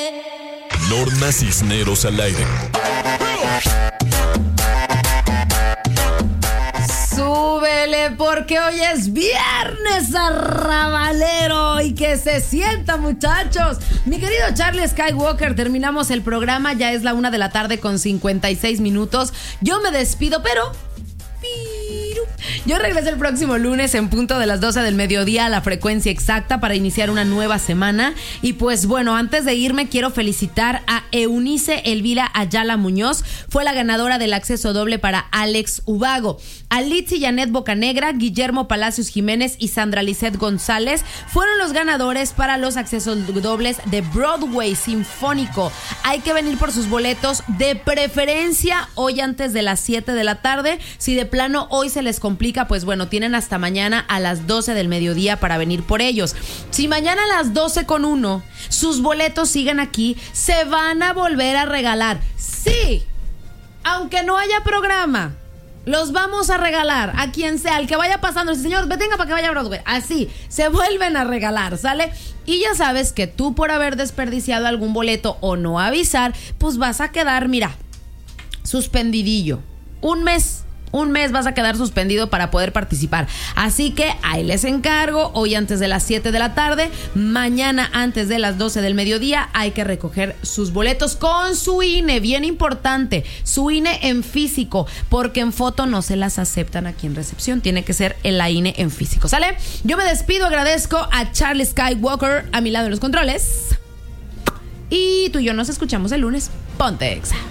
Norma Cisneros al aire. Súbele porque hoy es viernes arrabalero y que se sienta, muchachos. Mi querido Charlie Skywalker, terminamos el programa, ya es la 1:00 con 56 minutos. Yo me despido, pero yo regreso el próximo lunes en punto de las 12 del mediodía a la frecuencia exacta para iniciar una nueva semana. Y pues bueno, antes de irme quiero felicitar a Eunice Elvira Ayala Muñoz, fue la ganadora del acceso doble para Alex Ubago. A Litzy Janet Bocanegra, Guillermo Palacios Jiménez y Sandra Lisset González fueron los ganadores para los accesos dobles de Broadway Sinfónico. Hay que venir por sus boletos, de preferencia hoy antes de las 7 de la tarde. Si de plano hoy se les complica, pues bueno, tienen hasta mañana a las 12 del mediodía para venir por ellos. Si mañana a las 12:01 sus boletos siguen aquí, se van a volver a regalar. Sí, aunque no haya programa, los vamos a regalar a quien sea, al que vaya pasando. El señor, venga para que vaya a Broadway. Así, se vuelven a regalar, ¿sale? Y ya sabes que tú, por haber desperdiciado algún boleto o no avisar, pues vas a quedar, mira, suspendidillo. Un mes vas a quedar suspendido para poder participar. Así que ahí les encargo, hoy antes de las 7 de la tarde, mañana antes de las 12 del mediodía, hay que recoger sus boletos con su INE, bien importante, su INE en físico, porque en foto no se las aceptan aquí en recepción, tiene que ser la INE en físico, ¿sale? Yo me despido, agradezco a Charlie Skywalker a mi lado en los controles. Y tú y yo nos escuchamos el lunes. Ponte Exa.